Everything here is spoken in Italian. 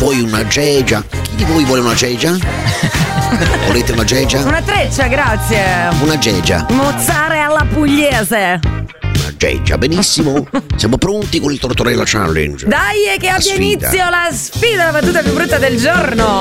Vuoi una gegia? Chi di voi vuole una gegia? Volete una gegia? Una treccia, grazie. Una gegia. Mozzarella pugliese. Una gegia, benissimo. Siamo pronti con il Tortorella Challenge. Dai, che abbia sfida. inizio la sfida, la battuta più brutta del giorno.